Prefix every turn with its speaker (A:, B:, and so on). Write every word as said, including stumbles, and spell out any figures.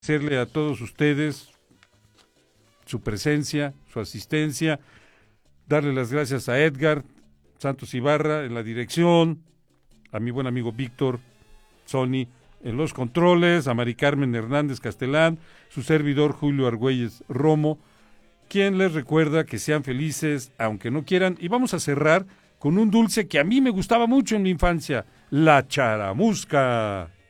A: Agradecerle a todos ustedes su presencia, su asistencia, darle las gracias a Edgar Santos Ibarra en la dirección, a mi buen amigo Víctor Sony en los controles, a Mari Carmen Hernández Castelán, su servidor Julio Argüelles Romo, quien les recuerda que sean felices aunque no quieran, y vamos a cerrar con un dulce que a mí me gustaba mucho en mi infancia, la charamusca.